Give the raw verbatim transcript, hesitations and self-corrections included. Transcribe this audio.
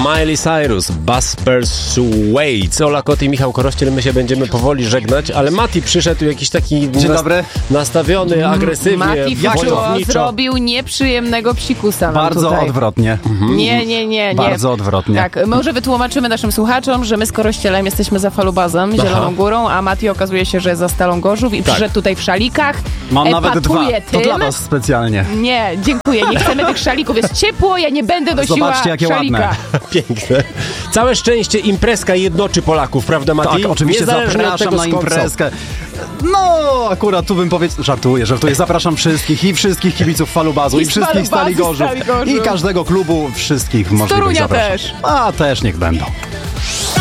Miley Cyrus, Bus Persuades. Ola Kot i Michał Korościel, my się będziemy powoli żegnać, ale Mati przyszedł jakiś taki Dzień nas- dobry. nastawiony agresywnie, Mati wojowniczo. zrobił nieprzyjemnego psikusa nam Bardzo tutaj. odwrotnie. Nie, nie, nie, nie. Bardzo odwrotnie. Tak, może wytłumaczymy naszym słuchaczom, że my z Korościelem jesteśmy za Falubazem, Zieloną Górą, a Mati okazuje się, że jest za Stalą Gorzów i Tak. przyszedł tutaj w szalikach. Mam nawet dwa. epatuje To tym. dla was specjalnie. Nie, dziękuję, nie chcemy tych szalików, jest ciepło, ja nie będę nosiła Zobaczcie, jakie szalika. ładne. Piękne. Całe szczęście imprezka jednoczy Polaków, prawda Mati? Tak, oczywiście Niezależnie od zapraszam tego, na skąd są. imprezkę. No, akurat tu bym powiedział, żartuję, żartuję. Zapraszam wszystkich i wszystkich kibiców Falubazu, I i, z wszystkich Falubazu, Stali Gorzów, Stali Gorzów. i każdego klubu, wszystkich możliwych Torunia zapraszam. też. A, też niech będą.